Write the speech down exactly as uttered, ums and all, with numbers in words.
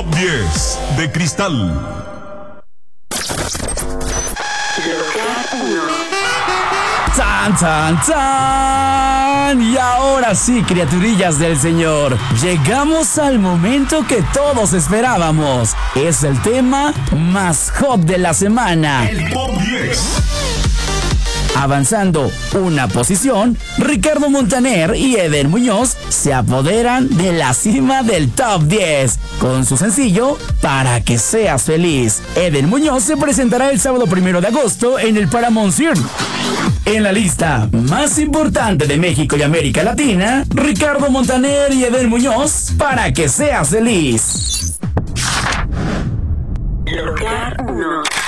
Top diez de Cristal. ¡Tan, tan, tan! Y ahora sí, criaturillas del Señor, llegamos al momento que todos esperábamos. Es el tema más hot de la semana. El Top diez. Avanzando una posición, Ricardo Montaner y Eden Muñoz se apoderan de la cima del Top diez con su sencillo Para que seas feliz. Eden Muñoz se presentará el sábado primero de agosto en el Paramount Theater. En la lista más importante de México y América Latina, Ricardo Montaner y Eden Muñoz, Para que seas feliz.